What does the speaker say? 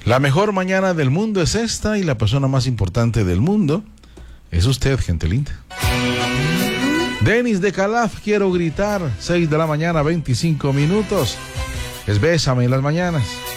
La mejor mañana del mundo es esta y la persona más importante del mundo es usted, gente linda. Denis de Calaf, quiero gritar, 6 de la mañana, 25 minutos. Es Bésame en las mañanas.